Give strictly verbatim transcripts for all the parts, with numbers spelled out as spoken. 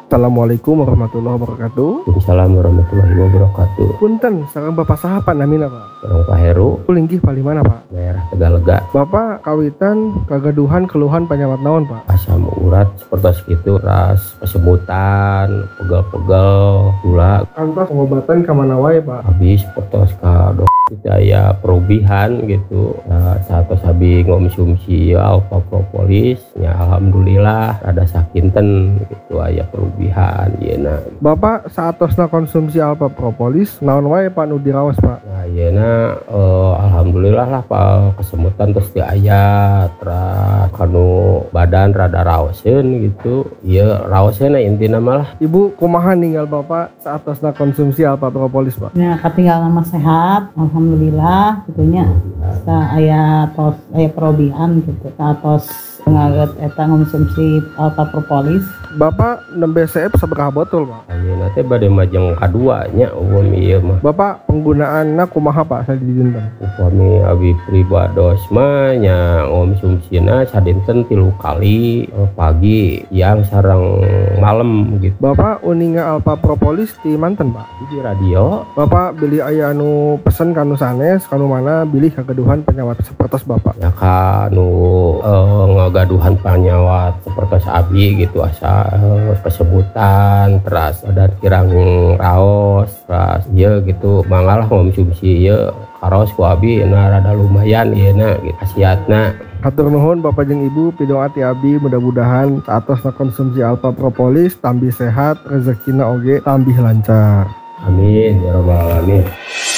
Assalamualaikum warahmatullahi wabarakatuh. Waalaikumsalam warahmatullahi wabarakatuh. Punten, sareng Bapak saha namina Pak? Sareng Pak Heru. Linggih palimana Pak? Daerah Tegalega. Bapak kawitan kagaduhan keluhan penyawat naon Pak? Asam urat seperti itu, ras, kesemutan, pegel-pegel, gula. Kantos pengobatan kemana wae Pak? Habis seperti ka dok daya perubihan gitu. Nah, saat sabi ngomsumsi alfa propolis, ya alhamdulillah ada sakinten gitu aya perubihan yeuna. Bapak saatosna konsumsi alfa propolis naon wae Pak nu diraos Pak? Nah, yeuna eh, alhamdulillah lah Pak kesemutan terus di aya terus kanu badan rada raoseun gitu. Ieu raosena intina malah. Ibu kumaha ninggal Bapak saatosna konsumsi alfa propolis Pak? Ya katinggal nama sehat alhamdulillah gitunya. Sa aya tos aya perubihan gitu. Satos ngaget eta konsumsi alfa propolis. Bapak nembe C F seberapa botol Pak? Ayeuna teh bade majeng kadua nya upami ieu mah. Bapak penggunaanna kumaha Pak sadinten? Upami abi pribados mah nya ngomsumsina sadinten tilu kali eh, pagi, siang sareng malam gitu. Bapak uninga alfa propolis di manten Pak? Di radio. Bapak beli aya anu pesen kanu sanes kanu mana bilih kagaduhan penyawat sepertos Bapak? Ya kanu eh, ngagaduhan penyawat sepertos abi gitu asa eh, kesebutan terus ada kirang raos terus ieu gitu mangalah konsumsi ieu karos ku abi na rada lumayan ieu gitu khasiatna. Hatur nuhun Bapak jeung Ibu pidoa ti abdi mudah-mudahan saatosna konsumsi alfa propolis tambih sehat rezekina oge tambih lancar. Amin ya rabbal alamin.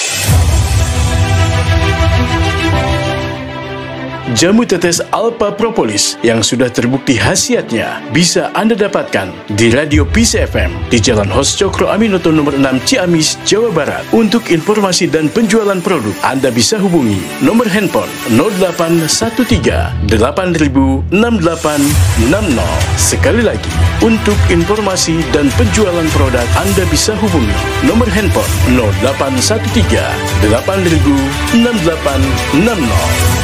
Jamu tetes Alpha Propolis yang sudah terbukti khasiatnya bisa Anda dapatkan di Radio Peace F M di Jalan Hos Cokro Aminoto nomor enam Ciamis, Jawa Barat. Untuk informasi dan penjualan produk, Anda bisa hubungi nomor handphone nol delapan satu tiga delapan nol enam delapan enam nol. Sekali lagi, untuk informasi dan penjualan produk, Anda bisa hubungi nomor handphone nol delapan satu tiga delapan nol enam delapan enam nol.